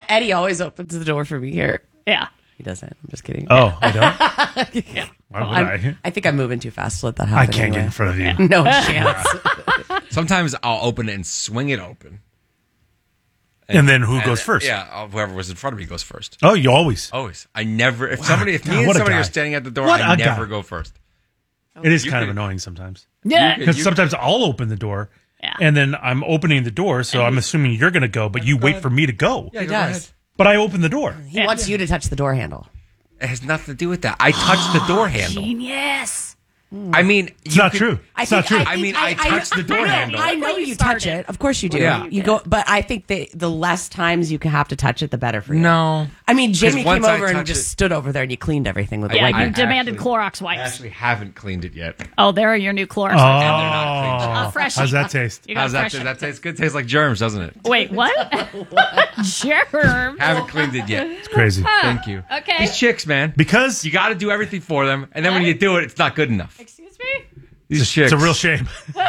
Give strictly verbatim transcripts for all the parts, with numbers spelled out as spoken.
Eddie always opens the door for me here. Yeah. He doesn't. I'm just kidding. Oh, I don't? yeah. Why would I'm, I? I think I'm moving too fast to let that I happen. can't anyway. get in front of you. No chance. Sometimes I'll open it and swing it open. And then who And- goes first? Yeah, whoever was in front of me goes first. Oh, you always. Always. I never. If Wow, somebody, if God, me and what a somebody guy. are standing at the door, What I a never guy. go first. It is You kind of could- annoying sometimes. Yeah. Because You- sometimes I'll open the door, Yeah. and then I'm opening the door, so I'm assuming you're going to go, but you wait for me to go. Yeah, He go does. ahead. But I open the door. He wants you to touch the door handle. It has nothing to do with that. I touched the door handle. Genius. I mean, It's not true. It's not true. I mean, I touched the door handle. I know Before you you touch started. it. Of course you do. Yeah. You go, but I think the the less times you can have to touch it, the better for you. No. I mean, Jamie once came I over and touch just it- stood over there and you cleaned everything with the Yeah, wipe. you I demanded actually- Clorox I wipes. actually haven't cleaned it yet. Oh, there are your new Clorox Oh, wipes. And they're not clean. Uh, fresh. how's that taste? You got How's that? fresh. That tastes good. Tastes like germs, doesn't it? Wait, what? Germs. Haven't cleaned it yet. It's crazy. Thank you. Okay. These chicks, man. Because You got to do everything for them, and then when you do it, it's not good enough. Excuse me? These chicks. it's a real shame.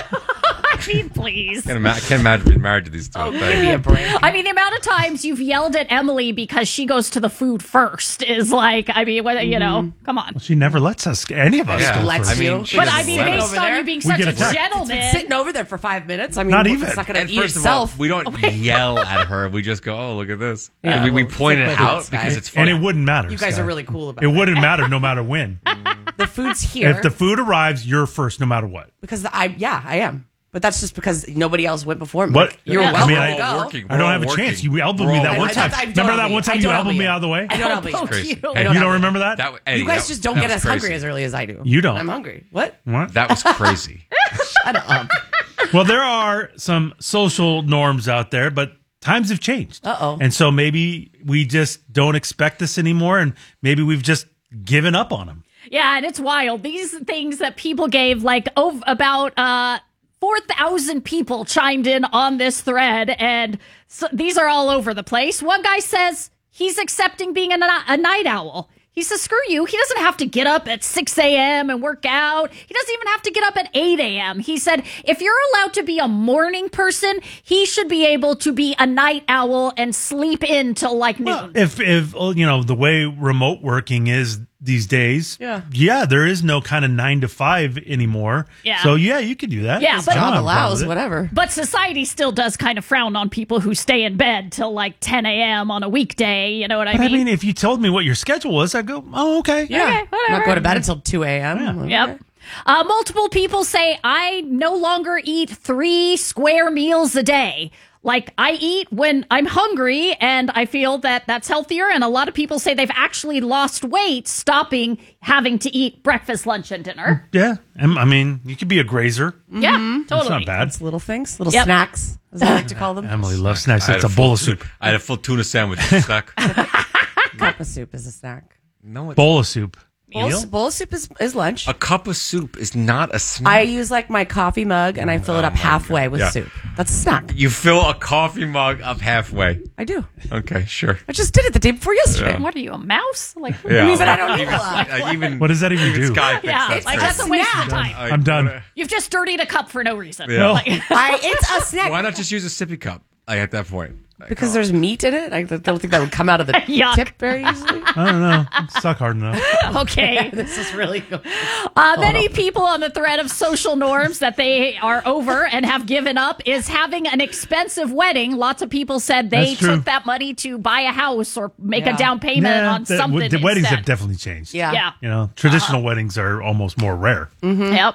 I mean, please. I can't, ima- I can't imagine being married to these two. Give me a break. I mean, the amount of times you've yelled at Emily because she goes to the food first is like, I mean, what, you know, come on. She never lets us, any of us, Yeah. go Lets first. I mean, you. she But doesn't I mean, let based us. over on there. you being We such get a attacked. gentleman. It's been sitting over there for five minutes. I mean, Not it's even. not going to And eat first of all, itself. we don't yell at her. We just go, "Oh, look at this," Yeah, and we, we well, point it's it like out this, because guys. it's funny. And it wouldn't matter. You guys Sky. are really cool about It it. wouldn't matter no matter when. The food's here If the food arrives, you're first no matter what. because I yeah I am, but that's just because nobody else went before me. What? Like, you're Yeah. welcome I mean, to I- go. working. I don't We're have a all chance. working. You elbowed We're me all that one working. time. I- I don't Remember that elbow one you. time I you don't elbowed elbow me you. out of the way? I don't elbow you. Elbowed crazy. you. Hey, I You don't don't elbow remember that? That, Eddie, You guys that- just don't that get was as crazy. hungry as early as I do. You don't. I'm hungry. What? What? That was crazy. Shut up. Well, there are some social norms out there, but times have changed. Uh-oh. And so maybe we just don't expect this anymore, and maybe we've just given up on them. Yeah, and it's wild. These things that people gave, like ov- about uh, four thousand people chimed in on this thread, and so these are all over the place. One guy says he's accepting being a, ni- a night owl. He says, screw you. He doesn't have to get up at six a.m. and work out. He doesn't even have to get up at eight a.m. He said, if you're allowed to be a morning person, he should be able to be a night owl and sleep in till like noon. If, if you know, the way remote working is these days, Yeah. yeah, there is no kind of nine to five anymore. Yeah. So, yeah, you could do that. Yeah, but- I don't Job have a problem allows with it. whatever. But society still does kind of frown on people who stay in bed till like ten a.m. on a weekday. You know what I But mean? I mean, if you told me what your schedule was, I'd go, oh, okay. Yeah. Okay, I'm whatever. not going to bed until two a.m. Yep. Uh, multiple people say, I no longer eat three square meals a day. Like, I eat when I'm hungry, and I feel that that's healthier. And a lot of people say they've actually lost weight stopping having to eat breakfast, lunch, and dinner. Yeah. And, I mean, you could be a grazer. Yeah, That's totally. not bad. It's little things, little Yep. snacks, as I like to call them. Emily loves snacks. I It's had a full bowl of tu- soup. I had a full tuna sandwich. Snack. Cup of soup is a snack. No, it's, Bowl of soup. Bowl, Meal? bowl of soup is, is lunch. a cup of soup is not a snack. I use like my coffee mug and I fill it up halfway with Yeah. soup. That's a snack. You fill a coffee mug up halfway. I do. Okay, sure. I just did it the day before yesterday. What are you, a mouse? Like, Yeah, Even I don't even, eat a lot. uh, even What does that even do? Sky thinks yeah, that's like crazy. that's a waste of snack. time. I- I'm done. You've just dirtied a cup for no reason. Yeah. Like, I, it's a snack. Why not just use a sippy cup? Like at that point. Like, Because there's meat in it. I don't think that would come out of the Yuck. tip very easily. I don't know. It's stuck hard enough. okay. This is really good. Uh, many people on the thread of social norms that they are over and have given up is having an expensive wedding. Lots of people said they That's true. took that money to buy a house or make Yeah. a down payment Nah, on the, something. the weddings instead. have definitely changed. Yeah. Yeah. You know, traditional weddings are almost more rare. Yep.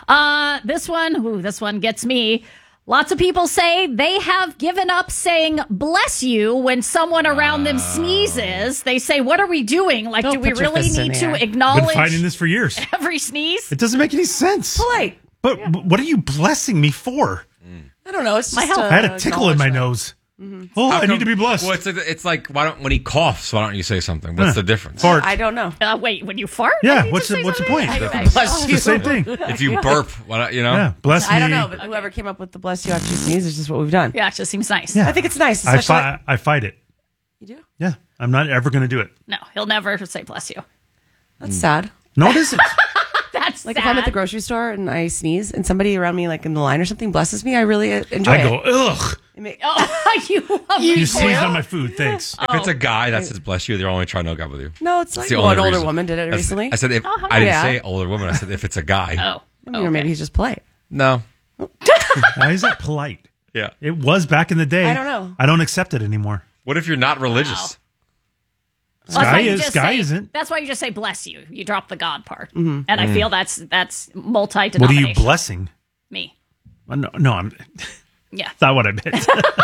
Uh, this one, ooh, this one gets me. Lots of people say they have given up saying bless you when someone around them sneezes. They say, what are we doing? Like, Don't do we put your really fists in need the to air. Been acknowledge fighting this for years. every sneeze? It doesn't make any sense. Polite. But w- what are you blessing me for? I don't know. It's My just health. uh, I had a tickle in my acknowledgement. nose. Oh, I need to be blessed. Well, it's like, it's like why don't when he coughs, why don't you say something? What's the difference? Fart. I don't know. Uh, wait, when you fart? Yeah, I need what's to the- say what's the something? point? I- Bless It's the same thing. If you burp, why don't, you know? Yeah, bless me. I don't know, but whoever came up with the bless you after you sneeze is just what we've done. Yeah, it just seems nice. Yeah. I think it's nice. I, Especially fi- I fight it. you do. Yeah, I'm not ever going to do it. No, he'll never say bless you. That's sad. No, it isn't. That That's Like sad. if I'm at the grocery store and I sneeze and somebody around me, like in the line or something, blesses me, I really uh, enjoy I it. go, ugh. It ma- Oh, you love You recoil. sneezed on my food. Thanks. If it's a guy that says bless you, they're only trying to hook up with you. No, it's like It's the one only older reason. woman did it That's- recently. I said if, Uh-huh. I didn't Yeah. say older woman. I said if it's a guy. Oh. I mean, or maybe he's just polite. No. Why is that polite? Yeah. It was back in the day. I don't know. I don't accept it anymore. What if you're not religious? Well, that's Sky why you is- just Sky say- isn't. That's why you just say bless you. You drop the God part. Mm-hmm. And I Mm. feel that's that's What are multi-denominational. you blessing? Me. Uh, No, no, I'm. Yeah. That's not what I meant.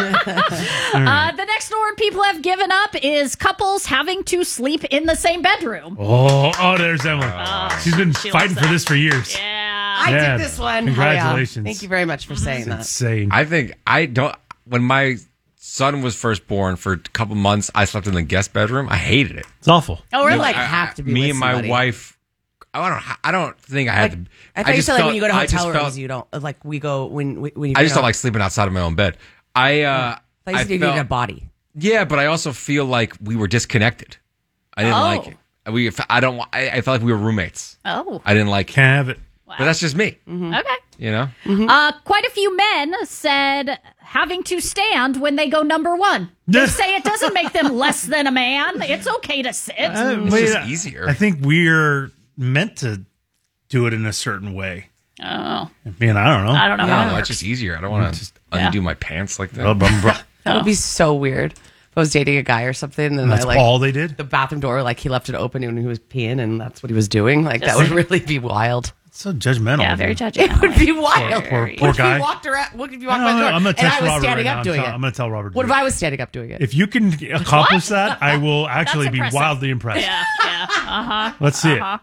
Uh, the next norm people have given up is couples having to sleep in the same bedroom. oh, oh, there's Emily. She's been she fighting loves for this for years. Yeah. I Yeah. did this one. Congratulations. Oh, yeah. Thank you very much for saying that. Insane. I think I don't. When my son was first born, for a couple months, I slept in the guest bedroom. I hated it. It's awful. Oh, really? like I- have to be me with and my somebody. wife. I don't. I don't think I had Like, to. I thought you just said like felt- when you go to I just hotel rooms, felt- you don't like we go when when you. I just go- don't like sleeping outside of my own bed. I. uh I used I to need felt- a body. Yeah, but I also feel like we were disconnected. I didn't Oh. like it. We. I don't. I, I felt like we were roommates. Oh. I didn't like. Can't have it. But that's just me. Mm-hmm. Okay. You know. Uh, quite a few men said having to stand when they go number one. They say it doesn't make them less than a man. It's okay to sit. Uh, It's wait, just I- easier. I think we're meant to do it in a certain way. oh, I mean, I don't know. I don't know. I how don't it know. works. It's just easier. I don't want to just undo my pants like that. Blah, blah, blah. That would be so weird. If I was dating a guy or something, and That's I like all they did. the bathroom door, like he left it open when he was peeing, and that's what he was doing. Like that would really be wild. It's so judgmental. Yeah, of very you. judgmental. It would be wild. Poor, What poor if guy. you walked around? What if you walked No, by the door I'm gonna and text I was Robert standing right up now. doing I'm it? tell- I'm gonna tell Robert to What do if it. I was standing up doing it? If you can accomplish that, I will actually be impressive. wildly impressed. Yeah, yeah. Uh-huh. Let's see Uh-huh.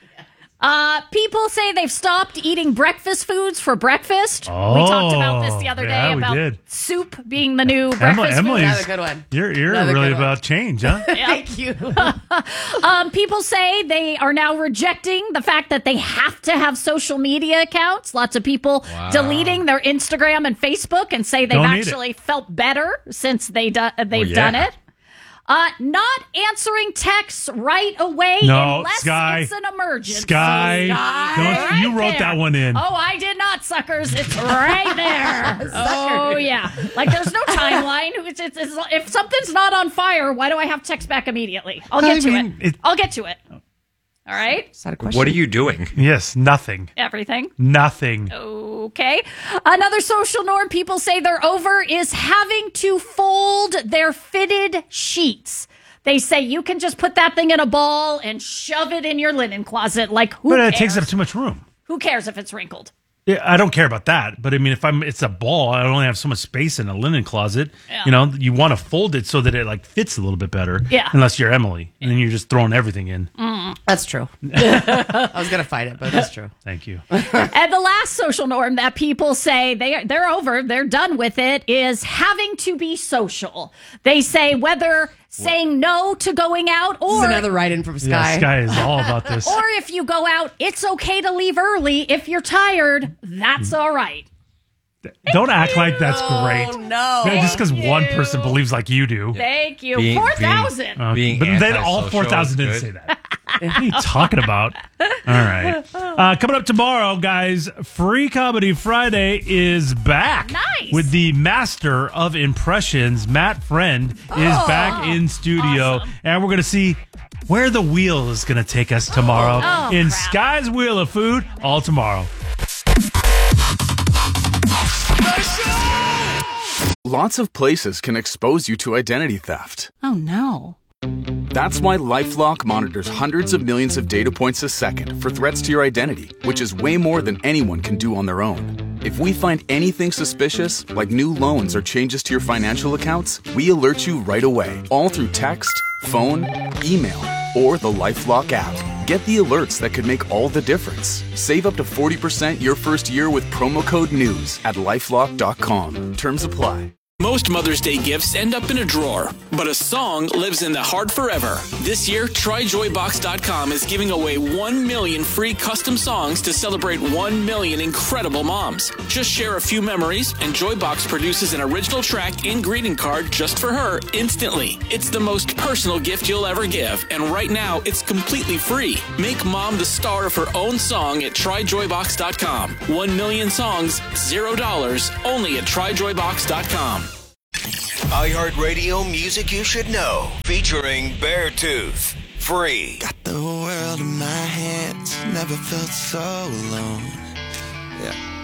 Uh, people say they've stopped eating breakfast foods for breakfast. we talked about this the other Oh, day yeah, we about did. soup being the new it. breakfast Emily, food. Another good one. You're, you're Another really good one. about change, huh? Thank you. Um, people say they are now rejecting the fact that they have to have social media accounts. Lots of people deleting their Instagram and Facebook and say they've Don't need it. actually felt better since they do- they've Well, yeah. done it. Uh, not answering texts right away No, unless Sky. it's an emergency. Sky, Sky. don't Right you wrote there. that one in? Oh, I did not, suckers. It's right there. Oh, yeah. Like, there's no timeline. It's, it's, it's, if something's not on fire, why do I have to text back immediately? I'll get I to mean, it. it- I'll get to it. All right? Is that a question? What are you doing? Yes, nothing. Everything. Nothing. Okay. Another social norm people say they're over is having to fold their fitted sheets. They say you can just put that thing in a ball and shove it in your linen closet. Like, who But cares? it takes up too much room. Who cares if it's wrinkled? Yeah, I don't care about that, but I mean, if I'm, it's a ball. I only have so much space in a linen closet. Yeah. You know, you want to fold it so that it like fits a little bit better. Yeah. Unless you're Emily, and then you're just throwing everything in. That's true. I was gonna fight it, but that's true. Thank you. And the last social norm that people say they are, they're over, they're done with it, is having to be social. They say whether saying no to going out This is or another write-in from Yeah, Sky. Sky is all about this. or if you go out, it's okay to leave early. If you're tired, that's all right. Don't act like that's Oh great. no! Yeah, just because Thank one you. person believes like you do. Thank you. Being- four thousand. Uh, Being but then all antisocial four thousand is didn't say good. that. What are you talking about? All right. Uh, coming up tomorrow, guys, Free Comedy Friday is back. Nice. With the master of impressions, Matt Friend, is back in studio. Awesome. And we're going to see where the wheel is going to take us tomorrow Oh, in crap. Sky's Wheel of Food, all tomorrow. Lots of places can expose you to identity theft. Oh, no. That's why LifeLock monitors hundreds of millions of data points a second for threats to your identity, which is way more than anyone can do on their own. If we find anything suspicious, like new loans or changes to your financial accounts, we alert you right away, all through text, phone, email, or the LifeLock app. Get the alerts that could make all the difference. Save up to forty percent your first year with promo code NEWS at lifelock dot com. Terms apply. Most Mother's Day gifts end up in a drawer, but a song lives in the heart forever. This year, Try Joy Box dot com is giving away one million free custom songs to celebrate one million incredible moms. Just share a few memories, and Joybox produces an original track and greeting card just for her instantly. It's the most personal gift you'll ever give, and right now, it's completely free. Make mom the star of her own song at Try Joy Box dot com. One million songs, zero dollars, only at Try Joy Box dot com. iHeartRadio Music You Should Know, featuring Beartooth. Free. Got the world in my hands, never felt so alone. Yeah.